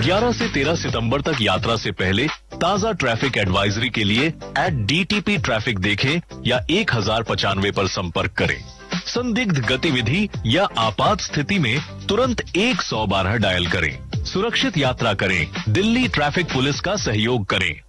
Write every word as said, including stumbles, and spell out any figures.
ग्यारह से तेरह सितंबर तक यात्रा से पहले ताज़ा ट्रैफिक एडवाइजरी के लिए एट डीटीपी ट्रैफिक देखें या एक हजार पचानवे पर संपर्क करें। संदिग्ध गतिविधि या आपात स्थिति में तुरंत एक सौ बारह डायल करें। सुरक्षित यात्रा करें। दिल्ली ट्रैफिक पुलिस का सहयोग करें।